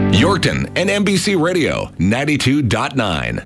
Yorkton and NBC Radio 92.9.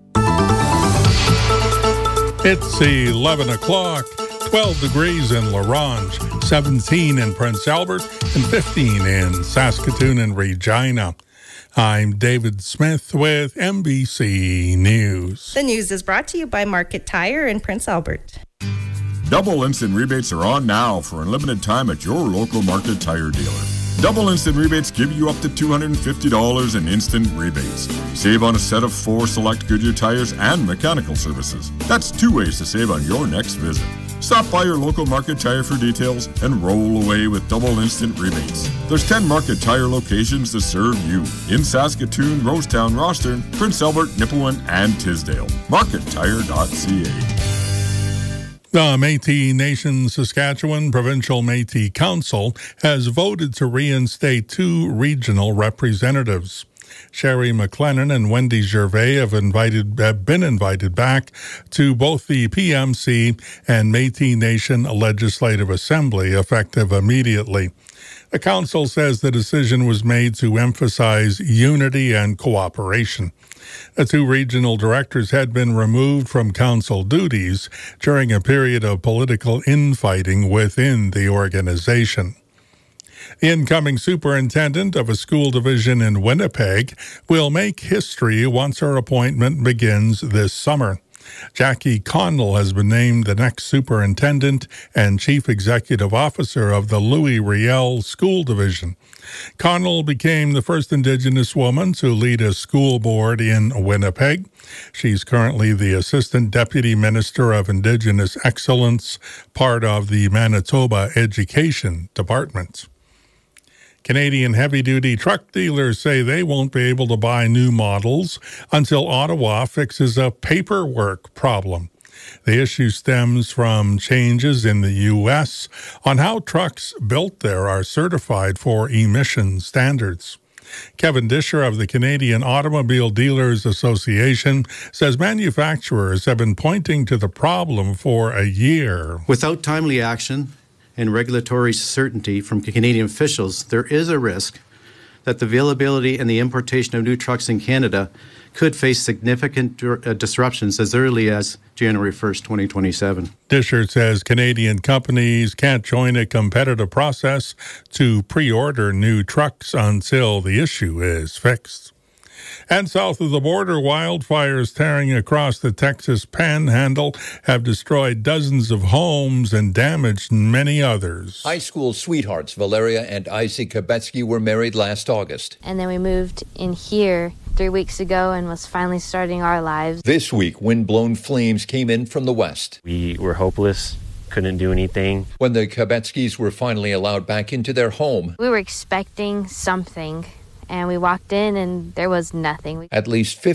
It's 11 o'clock, 12 degrees in La Ronge, 17 in Prince Albert, and 15 in Saskatoon and Regina. I'm David Smith with NBC News. The news is brought to you by Market Tire in Prince Albert. Double instant rebates are on now for a limited time at your local Market Tire dealer. Double instant rebates give you up to $250 in instant rebates. Save on a set of 4 select Goodyear tires and mechanical services. That's 2 ways to save on your next visit. Stop by your local Market Tire for details and roll away with double instant rebates. There's 10 Market Tire locations to serve you in Saskatoon, Rosetown, Rostern, Prince Albert, Nipawin, and Tisdale. MarketTire.ca. The Métis Nation Saskatchewan Provincial Métis Council has voted to reinstate 2 regional representatives. Sherry McLennan and Wendy Gervais have been invited back to both the PMC and Métis Nation Legislative Assembly effective immediately. The council says the decision was made to emphasize unity and cooperation. The 2 regional directors had been removed from council duties during a period of political infighting within the organization. The incoming superintendent of a school division in Winnipeg will make history once her appointment begins this summer. Jackie Connell has been named the next superintendent and chief executive officer of the Louis Riel School Division. Connell became the first Indigenous woman to lead a school board in Winnipeg. She's currently the Assistant Deputy Minister of Indigenous Excellence, part of the Manitoba Education Department. Canadian heavy-duty truck dealers say they won't be able to buy new models until Ottawa fixes a paperwork problem. The issue stems from changes in the U.S. on how trucks built there are certified for emission standards. Kevin Disher of the Canadian Automobile Dealers Association says manufacturers have been pointing to the problem for a year. Without timely action and regulatory certainty from Canadian officials, there is a risk that the availability and the importation of new trucks in Canada could face significant disruptions as early as January 1st, 2027. Disher says Canadian companies can't join a competitive process to pre-order new trucks until the issue is fixed. And south of the border, wildfires tearing across the Texas Panhandle have destroyed dozens of homes and damaged many others. High school sweethearts Valeria and Isaac Kabetsky were married last August. And then we moved in here 3 weeks ago and was finally starting our lives. This week, wind-blown flames came in from the west. We were hopeless. Couldn't do anything. When the Kabetskys were finally allowed back into their home, we were expecting something. And we walked in and there was nothing. At least